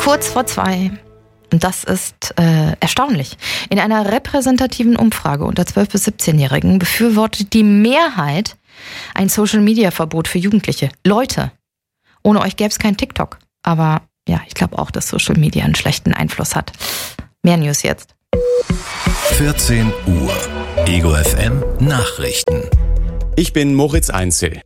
Kurz vor 2. Und das ist erstaunlich. In einer repräsentativen Umfrage unter 12- bis 17-Jährigen befürwortet die Mehrheit ein Social-Media-Verbot für Jugendliche. Leute, ohne euch gäbe es kein TikTok. Aber ja, ich glaube auch, dass Social Media einen schlechten Einfluss hat. Mehr News jetzt. 14 Uhr. Ego FM Nachrichten. Ich bin Moritz Einzel.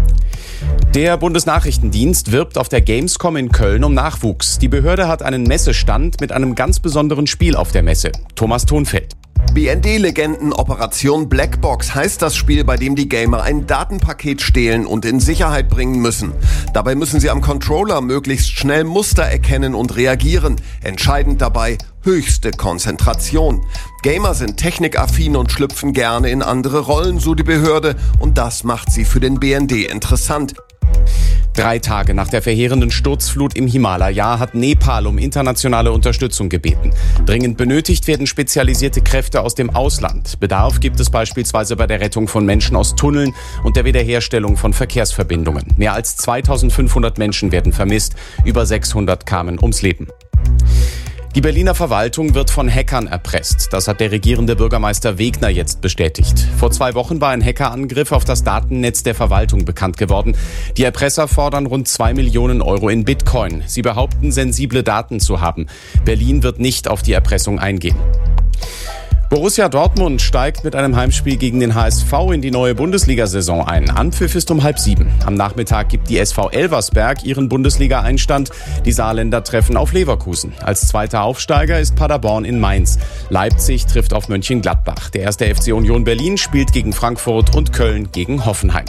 Der Bundesnachrichtendienst wirbt auf der Gamescom in Köln um Nachwuchs. Die Behörde hat einen Messestand mit einem ganz besonderen Spiel auf der Messe. Thomas Thonfeld. BND-Legenden Operation Blackbox heißt das Spiel, bei dem die Gamer ein Datenpaket stehlen und in Sicherheit bringen müssen. Dabei müssen sie am Controller möglichst schnell Muster erkennen und reagieren. Entscheidend dabei höchste Konzentration. Gamer sind technikaffin und schlüpfen gerne in andere Rollen, so die Behörde, und das macht sie für den BND interessant. 3 Tage nach der verheerenden Sturzflut im Himalaya hat Nepal um internationale Unterstützung gebeten. Dringend benötigt werden spezialisierte Kräfte aus dem Ausland. Bedarf gibt es beispielsweise bei der Rettung von Menschen aus Tunneln und der Wiederherstellung von Verkehrsverbindungen. Mehr als 2500 Menschen werden vermisst, über 600 kamen ums Leben. Die Berliner Verwaltung wird von Hackern erpresst. Das hat der regierende Bürgermeister Wegner jetzt bestätigt. Vor 2 Wochen war ein Hackerangriff auf das Datennetz der Verwaltung bekannt geworden. Die Erpresser fordern rund 2 Millionen Euro in Bitcoin. Sie behaupten, sensible Daten zu haben. Berlin wird nicht auf die Erpressung eingehen. Borussia Dortmund steigt mit einem Heimspiel gegen den HSV in die neue Bundesliga-Saison ein. Anpfiff ist um 6:30. Am Nachmittag gibt die SV Elversberg ihren Bundesliga-Einstand. Die Saarländer treffen auf Leverkusen. Als zweiter Aufsteiger ist Paderborn in Mainz. Leipzig trifft auf Mönchengladbach. Der 1. FC Union Berlin spielt gegen Frankfurt und Köln gegen Hoffenheim.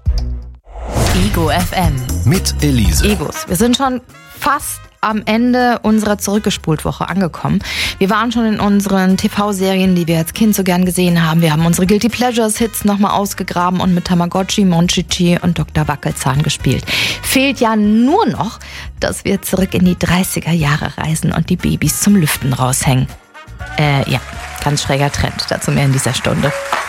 Ego FM. Mit Elise. Egos. Wir sind schon fast am Ende unserer Zurückgespult-Woche angekommen. Wir waren schon in unseren TV-Serien, die wir als Kind so gern gesehen haben. Wir haben unsere Guilty Pleasures-Hits nochmal ausgegraben und mit Tamagotchi, Monchichi und Dr. Wackelzahn gespielt. Fehlt ja nur noch, dass wir zurück in die 30er Jahre reisen und die Babys zum Lüften raushängen. Ja, ganz schräger Trend. Dazu mehr in dieser Stunde.